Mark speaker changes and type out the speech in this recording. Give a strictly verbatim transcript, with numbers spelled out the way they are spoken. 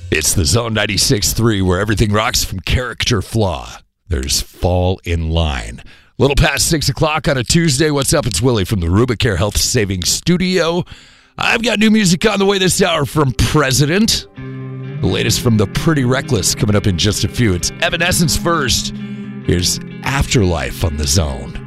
Speaker 1: It's the Zone ninety-six point three where everything rocks from Character Flaw. There's Fall in Line. Little past six o'clock on a Tuesday. What's up? It's Willie from the Rubicare Health Savings Studio. I've got new music on the way this hour from President. The latest from the Pretty Reckless coming up in just a few. It's Evanescence first. Here's Afterlife on the Zone.